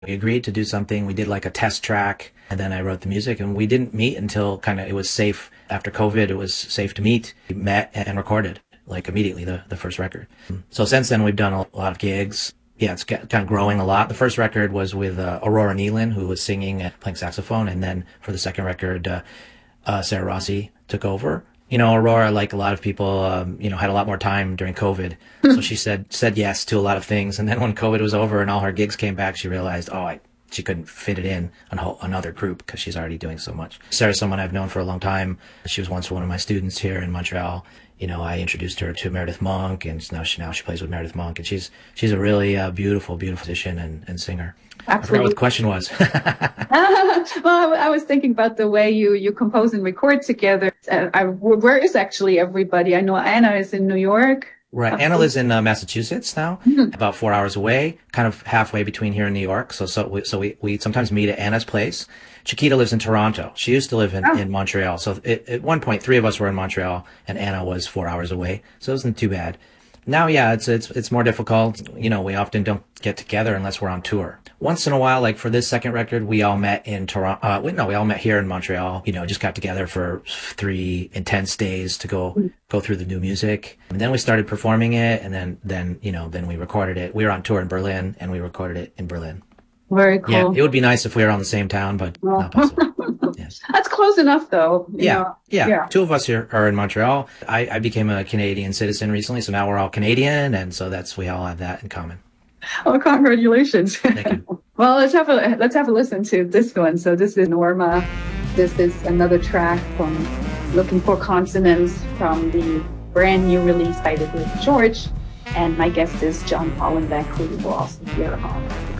We agreed to do something. We did like a test track, and then I wrote the music, and we didn't meet until kind of it was safe after COVID. It was safe to meet. We met and recorded like immediately the first record. So since then we've done a lot of gigs. Yeah, it's kind of growing a lot. The first record was with Aurora Nealon, who was singing and playing saxophone, and then for the second record, Sarah Rossi took over. You know, Aurora, like a lot of people, had a lot more time during COVID. So she said yes to a lot of things. And then when COVID was over and all her gigs came back, she realized, she couldn't fit it in another group because she's already doing so much. Sarah's someone I've known for a long time. She was once one of my students here in Montreal. You know, I introduced her to Meredith Monk, and now she plays with Meredith Monk, and she's a really beautiful musician and singer. Absolutely. I forgot what the question was. Well, I was thinking about the way you compose and record together. Where is actually everybody? I know Anna is in New York. Right. Anna lives in Massachusetts now, about 4 hours away, kind of halfway between here and New York. So we sometimes meet at Anna's place. Chiquita lives in Toronto. She used to live in Montreal. So at one point, 3 of us were in Montreal, and Anna was 4 hours away. So it wasn't too bad. Now, yeah, it's more difficult. You know, we often don't get together unless we're on tour. Once in a while, like for this second record, we all met in Toronto. We all met here in Montreal. You know, just got together for 3 intense days to go through the new music. And then we started performing it, and then we recorded it. We were on tour in Berlin, and we recorded it in Berlin. Very cool. Yeah, it would be nice if we were on the same town, but not possible. Yes. That's close enough, though. Yeah. 2 of us here are in Montreal. I became a Canadian citizen recently, so now we're all Canadian, and so we all have that in common. Oh, congratulations! Thank you. Well, let's have a listen to this one. So this is Norma. This is another track from Looking for Consonants from the brand new release by the group George, and my guest is John Hollenbeck, who you will also hear on.